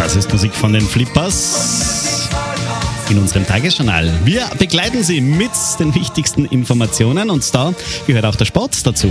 Das ist Musik von den Flippers in unserem Tagesjournal. Wir begleiten Sie mit den wichtigsten Informationen und da gehört auch der Sport dazu.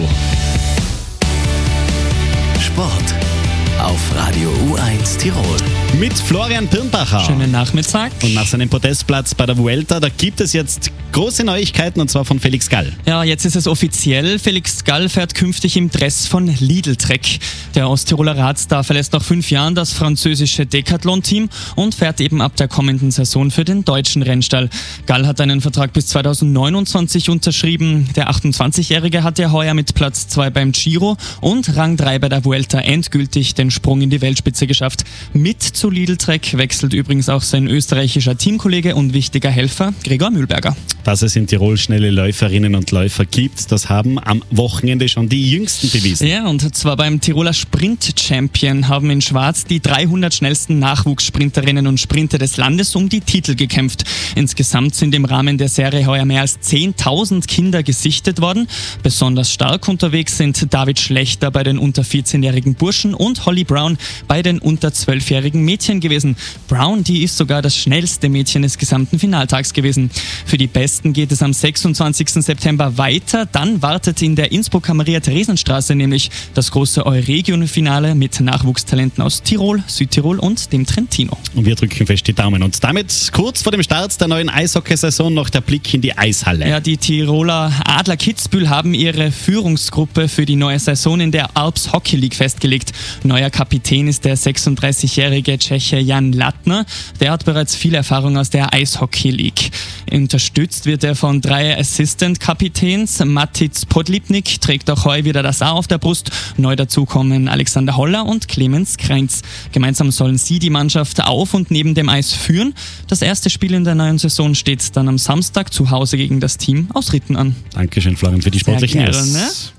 Sport auf Radio U1 Tirol. Mit Florian Pirnbacher. Schönen Nachmittag. Und nach seinem Podestplatz bei der Vuelta, da gibt es jetzt große Neuigkeiten und zwar von Felix Gall. Ja, jetzt ist es offiziell. Felix Gall fährt künftig im Dress von Lidl Trek. Der Osttiroler Radstar verlässt nach 5 Jahren das französische Decathlon-Team und fährt eben ab der kommenden Saison für den deutschen Rennstall. Gall hat einen Vertrag bis 2029 unterschrieben. Der 28-Jährige hat ja heuer mit Platz 2 beim Giro und Rang 3 bei der Vuelta endgültig den Sprung in die Weltspitze geschafft. Mit zu Lidl Trek wechselt übrigens auch sein österreichischer Teamkollege und wichtiger Helfer Gregor Mühlberger. Dass es in Tirol schnelle Läuferinnen und Läufer gibt, das haben am Wochenende schon die Jüngsten bewiesen. Ja, und zwar beim Tiroler Sprint-Champion haben in Schwarz die 300 schnellsten Nachwuchssprinterinnen und Sprinter des Landes um die Titel gekämpft. Insgesamt sind im Rahmen der Serie heuer mehr als 10.000 Kinder gesichtet worden. Besonders stark unterwegs sind David Schlechter bei den unter 14-jährigen Burschen und Holly Brown bei den unter 12-jährigen Mädchen gewesen. Brown, die ist sogar das schnellste Mädchen des gesamten Finaltags gewesen. Für die Besten geht es am 26. September weiter. Dann wartet in der Innsbrucker Maria-Theresien-Straße nämlich das große Euregion-Finale mit Nachwuchstalenten aus Tirol, Südtirol und dem Trentino. Und wir drücken fest die Daumen. Und damit kurz vor dem Start der neuen Eishockeysaison noch der Blick in die Eishalle. Ja, die Tiroler Adler Kitzbühel haben ihre Führungsgruppe für die neue Saison in der Alps Hockey League festgelegt. Neuer Kapitän ist der 36-jährige Tscheche Jan Latner. Der hat bereits viel Erfahrung aus der Eishockey League. Unterstützt wird er von 3 Assistant-Kapitäns. Matic Podlipnik trägt auch heuer wieder das A auf der Brust. Neu dazu kommen Alexander Holler und Clemens Kreinz. Gemeinsam sollen sie die Mannschaft auf und neben dem Eis führen. Das erste Spiel in der neuen Saison steht dann am Samstag zu Hause gegen das Team aus Ritten an. Dankeschön, Florian, für die sportlichen News.